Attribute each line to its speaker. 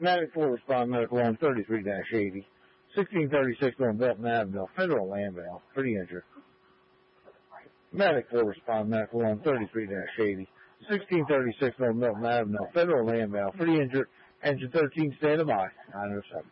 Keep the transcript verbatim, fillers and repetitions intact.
Speaker 1: Medic four respond medical on thirty-three eighty. sixteen thirty-six on Belton Avenue, Federal Land Valve, pretty injured. Medic four respond medical on thirty-three eighty. sixteen thirty-six on Belton Avenue, Federal Land Valve, pretty injured. Engine thirteen, stand by. nine oh seven.